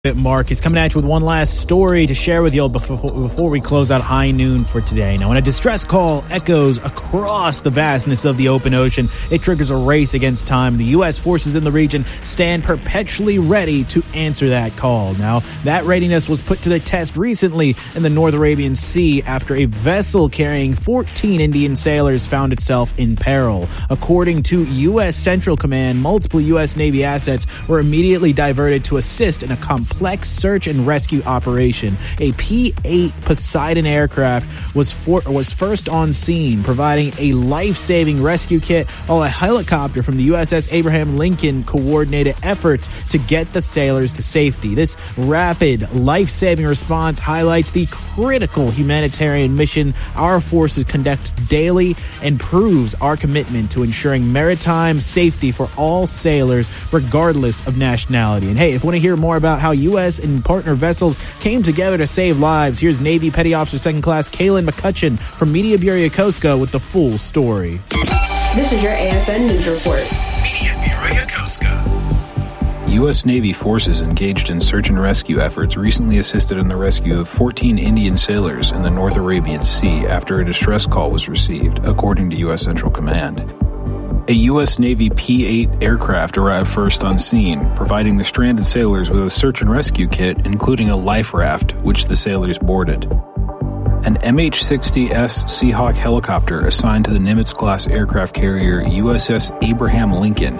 Mark is coming at you with one last story to share with you all before we close out High Noon for today. Now, when a distress call echoes across the vastness of the open ocean, it triggers a race against time. The U.S. forces in the region stand perpetually ready to answer that call. Now, that readiness was put to the test recently in the North Arabian Sea after a vessel carrying 14 Indian sailors found itself in peril. According to U.S. Central Command, multiple U.S. Navy assets were immediately diverted to assist in a complex search and rescue operation. A P-8 Poseidon aircraft was first on scene, providing a life-saving rescue kit, while a helicopter from the USS Abraham Lincoln coordinated efforts to get the sailors to safety. This rapid, life-saving response highlights the critical humanitarian mission our forces conduct daily and proves our commitment to ensuring maritime safety for all sailors, regardless of nationality. And hey, if you want to hear more about how U.S. and partner vessels came together to save lives, here's Navy Petty Officer 2nd Class Kaylin McCutcheon from Media Bureau Yokosuka with the full story. This is your AFN News Report. Media Bureau Yokosuka. U.S. Navy forces engaged in search and rescue efforts recently assisted in the rescue of 14 Indian sailors in the North Arabian Sea after a distress call was received, according to U.S. Central Command. A U.S. Navy P-8 aircraft arrived first on scene, providing the stranded sailors with a search and rescue kit, including a life raft, which the sailors boarded. An MH-60S Seahawk helicopter assigned to the Nimitz-class aircraft carrier USS Abraham Lincoln,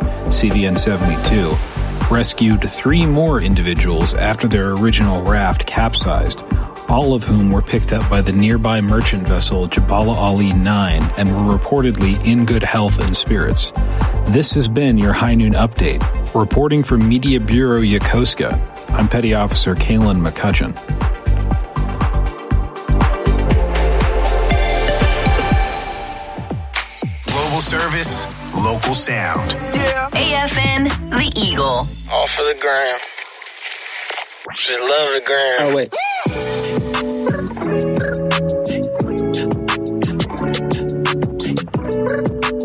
CVN-72, rescued 3 more individuals after their original raft capsized, all of whom were picked up by the nearby merchant vessel Jabal Ali 9 and were reportedly in good health and spirits. This has been your High Noon Update. Reporting from Media Bureau Yokosuka, I'm Petty Officer Kaylin McCutcheon. Global service, local sound. Yeah. AFN, the Eagle. All for the gram. Just love the gram. Oh, wait.